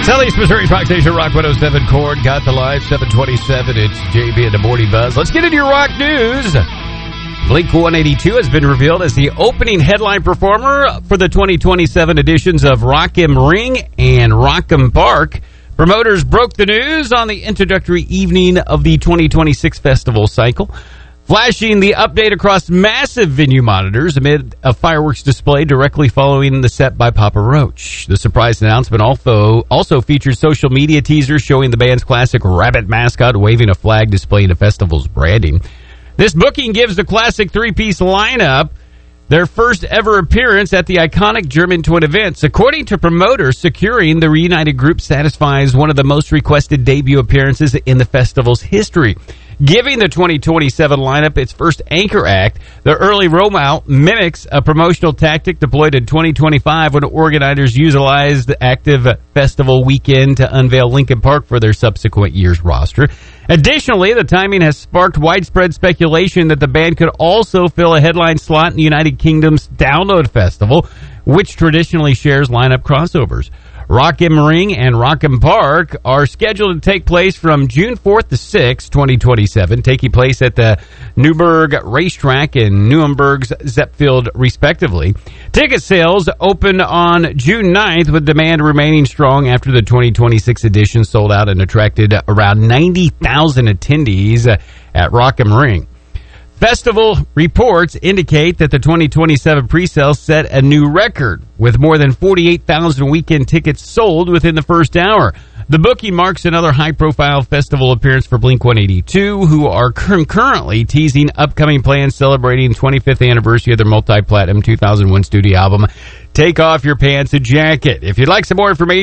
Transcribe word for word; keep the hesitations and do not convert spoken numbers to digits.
Southeast Missouri's Rock Station, Rock one oh seven Chord. Got the live, seven twenty-seven. It's J B and the Morning Buzz. Let's get into your rock news. Blink one eighty-two has been revealed as the opening headline performer for the twenty twenty-seven editions of Rock im Ring and Rock im Park. Promoters broke the news on the introductory evening of the twenty twenty-six festival cycle, flashing the update across massive venue monitors amid a fireworks display directly following the set by Papa Roach. The surprise announcement also, also featured social media teasers showing the band's classic rabbit mascot waving a flag displaying the festival's branding. This booking gives the classic three-piece lineup their first ever appearance at the iconic German Twin events. According to promoters, securing the reunited group satisfies one of the most requested debut appearances in the festival's history, giving the twenty twenty-seven lineup its first anchor act. The early rollout mimics a promotional tactic deployed in twenty twenty-five when organizers utilized the active festival weekend to unveil Linkin Park for their subsequent year's roster. Additionally, the timing has sparked widespread speculation that the band could also fill a headline slot in the United Kingdom's Download Festival, which traditionally shares lineup crossovers. Rock im Ring and Rock im Park are scheduled to take place from June fourth to sixth, twenty twenty-seven, taking place at the Nürburg Racetrack and Nuremberg's Zeppfield, respectively. Ticket sales opened on June ninth, with demand remaining strong after the twenty twenty-six edition sold out and attracted around ninety thousand attendees at Rock im Ring. Festival reports indicate that the twenty twenty-seven pre-sale set a new record, with more than forty-eight thousand weekend tickets sold within the first hour. The booking marks another high-profile festival appearance for Blink one eighty-two, who are concurrently teasing upcoming plans celebrating twenty-fifth anniversary of their multi-platinum two thousand one studio album, Take Off Your Pants and Jacket. If you'd like some more information